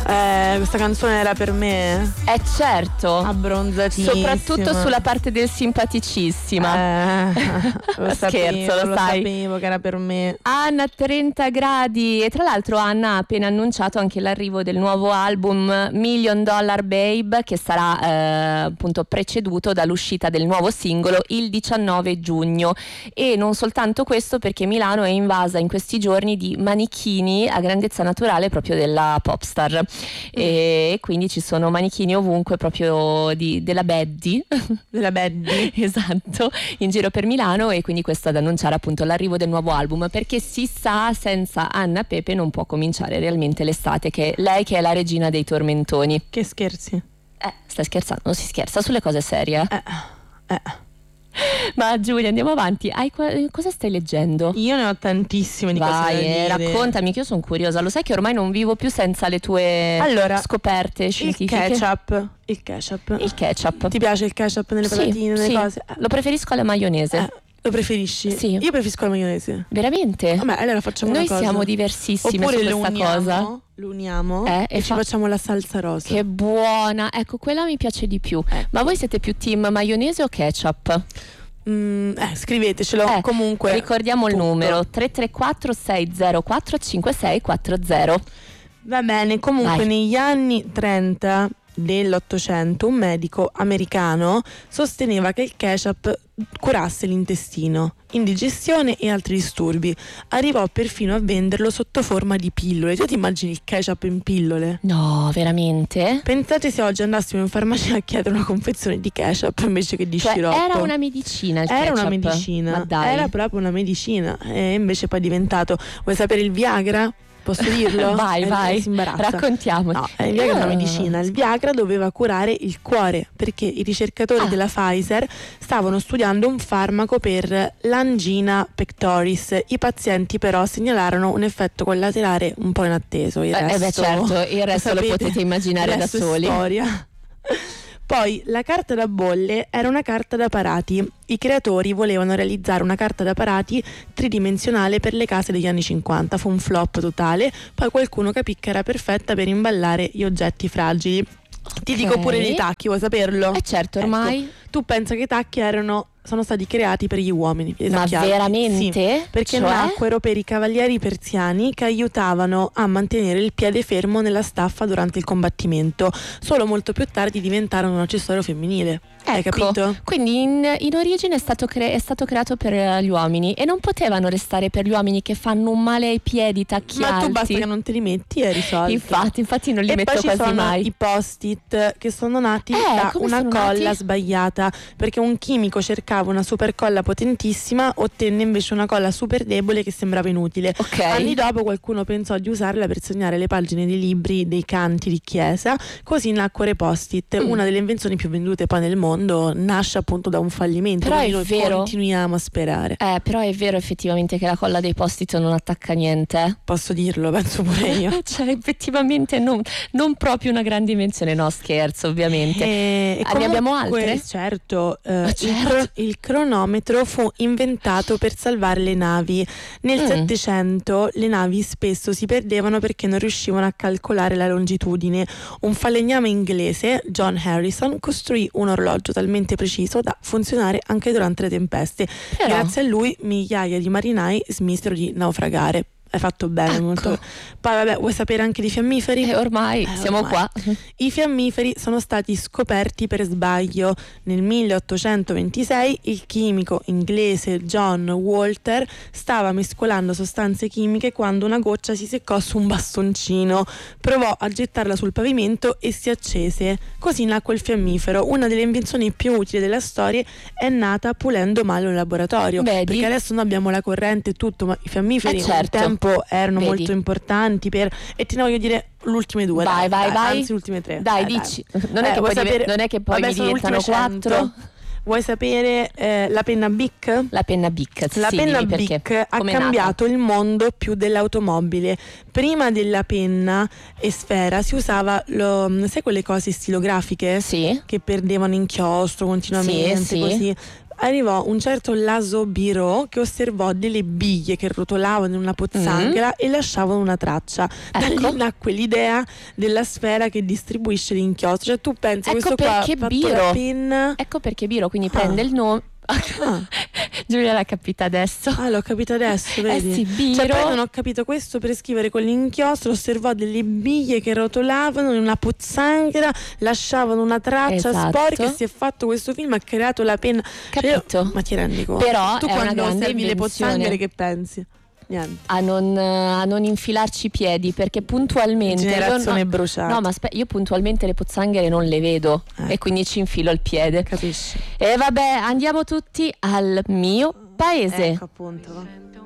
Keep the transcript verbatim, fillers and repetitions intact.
Eh, questa canzone era per me. Eh certo. Abbronzatissima. Soprattutto sulla parte del simpaticissima. Eh, lo Scherzo, sapevo, lo sai. sapevo che era per me. Anna trenta gradi. E tra l'altro Anna ha appena annunciato anche l'arrivo del nuovo album Million Dollar Babe, che sarà eh, appunto preceduto dall'uscita del nuovo singolo il diciannove giugno. E non soltanto questo, perché Milano è invasa in questi giorni di manichini a grandezza naturale proprio della popstar. E quindi ci sono manichini ovunque proprio di, della Baddy Della Baddy. esatto, in giro per Milano, e quindi questo ad annunciare appunto l'arrivo del nuovo album, perché si sa, senza Anna Pepe non può cominciare realmente l'estate, che lei che è la regina dei tormentoni. Che scherzi. Eh, stai scherzando? Non si scherza sulle cose serie. Eh, eh. Ma Giulia, andiamo avanti. Hai qua- cosa stai leggendo? Io ne ho tantissime di cose da Vai, dire. eh, raccontami, che io sono curiosa. Lo sai che ormai non vivo più senza le tue Allora, scoperte Il scientifiche. ketchup. Il ketchup. Il ketchup. Ti piace il ketchup nelle Sì, patatine, nelle sì. cose? Eh, Lo preferisco alla maionese. eh, lo preferisci? Sì. Io preferisco la maionese. Veramente? Vabbè, allora facciamo Noi una cosa. siamo diversissime Oppure su lo questa uniamo, cosa. lo uniamo Eh, e, e ci fa- facciamo la salsa rosa. Che buona. Ecco, quella mi piace di più. Ecco. Ma voi siete più team maionese o ketchup? Mm, eh, scrivetecelo. Eh, Comunque ricordiamo il tutto. numero tre tre quattro sei zero quattro cinque sei quattro zero. Va bene, comunque Vai. negli anni trenta dell'Ottocento un medico americano sosteneva che il ketchup curasse l'intestino, indigestione e altri disturbi. Arrivò perfino a venderlo sotto forma di pillole. Tu ti immagini il ketchup in pillole? No, veramente? Pensate se oggi andassimo in farmacia a chiedere una confezione di ketchup invece che di Cioè, sciroppo. era una medicina il Era ketchup. una medicina, Ma dai. era proprio una medicina, e invece poi è diventato. Vuoi sapere il Viagra? Posso dirlo? Vai, Eh, vai. si imbarazza. Raccontiamo. No, eh, il Viagra è una Ah. medicina. Il Viagra doveva curare il cuore, perché i ricercatori Ah. della Pfizer stavano studiando un farmaco per l'angina pectoris. I pazienti però segnalarono un effetto collaterale un po' inatteso. Il Eh, eh, beh, resto, certo, il resto lo sapete, potete immaginare il da resto è soli. storia. Poi la carta da bolle era una carta da parati. I creatori volevano realizzare una carta da parati tridimensionale per le case degli anni cinquanta. Fu un flop totale. Poi qualcuno capì che era perfetta per imballare gli oggetti fragili. Ti Ok. dico pure dei tacchi, vuoi saperlo? Eh certo, ormai. Ecco, tu pensa che i tacchi erano sono stati creati per gli uomini. gli Ma tacchiati. veramente? Sì, perché Cioè? nacquero per i cavalieri persiani che aiutavano a mantenere il piede fermo nella staffa durante il combattimento. Solo molto più tardi diventarono un accessorio femminile. Hai Ecco, capito? quindi in, in origine è stato, cre- è stato creato per eh, gli uomini, e non potevano restare per gli uomini che fanno un male ai piedi, tacchi Ma tu alti. basta che non te li metti e è risolto. Infatti, infatti non li e metto poi ci quasi sono mai. i post-it che sono nati Eh, da come una sono colla nati? sbagliata, perché un chimico cercava una super colla potentissima, ottenne invece una colla super debole che sembrava inutile. Ok. Anni dopo qualcuno pensò di usarla per segnare le pagine dei libri, dei canti di chiesa, così nacquero i post-it. Mm. Una delle invenzioni più vendute poi nel mondo nasce appunto da un fallimento. Però quindi è noi vero. continuiamo a sperare. Eh, però è vero effettivamente che la colla dei post-it non attacca niente. eh? Posso dirlo, penso pure io. Cioè, effettivamente non, non proprio una grande invenzione, no, scherzo, ovviamente. E, e Ah, ne abbiamo comunque, altre? Certo, eh, Ah, Il, certo. cro- il cronometro fu inventato per salvare le navi. Nel Mm. Settecento le navi spesso si perdevano perché non riuscivano a calcolare la longitudine. Un falegname inglese, John Harrison, costruì un orologio talmente preciso da funzionare anche durante le tempeste. Però- Grazie a lui migliaia di marinai smisero di naufragare. Hai fatto bene, Ecco. molto. Poi vabbè, vuoi sapere anche di fiammiferi? E ormai Eh, siamo ormai. qua. I fiammiferi sono stati scoperti per sbaglio. Nel milleottocentoventisei il chimico inglese John Walter stava mescolando sostanze chimiche quando una goccia si seccò su un bastoncino. Provò a gettarla sul pavimento e si accese. Così nacque il fiammifero. Una delle invenzioni più utili della storia è nata pulendo male un laboratorio. Vedi? Perché adesso noi abbiamo la corrente e tutto, ma i fiammiferi Eh, un certo. tempo erano Vedi? molto importanti per. E te ne voglio dire le ultime due. Vai, dai, vai, dai, vai. Anzi, le ultime tre. Dai, Dai, dici. Non, Eh, è che vuoi poi dive- sapere- non è che poi Vabbè, mi sono le diventano ultime quattro. cento. Vuoi sapere eh, la penna Bic? La penna Bic. La sì, penna dimmi perché. Bic ha Com'è nata? cambiato il mondo più dell'automobile. Prima della penna e sfera si usava lo, sai quelle cose stilografiche? Sì. Che perdevano inchiostro continuamente, Sì, sì. così. arrivò un certo Laso Biro che osservò delle biglie che rotolavano in una pozzanghera mm. e lasciavano una traccia. Da ecco. lì nacque l'idea della sfera che distribuisce l'inchiostro. Cioè tu pensi ecco questo qua perché fatto Biro. la penna. Ecco perché Biro, quindi ah. prende il nome. Ah. Giulia l'ha capita adesso. Ah, l'ho capito adesso, vedi? Eh sì, Biro. Cioè, poi non ho capito questo per scrivere con l'inchiostro, osservò delle biglie che rotolavano in una pozzanghera, lasciavano una traccia esatto. sporca e si è fatto questo film, ha creato la penna. Capito? Cioè, io, ma ti rendi conto? Però tu è quando una grande osservi le invenzione. pozzanghere che pensi? Niente. A non, a non infilarci i piedi, perché puntualmente generazione io, no, bruciata. no ma aspe- io puntualmente le pozzanghere non le vedo, ecco. E quindi ci infilo il piede. Capisci? E vabbè, andiamo tutti al mio paese. Ecco appunto.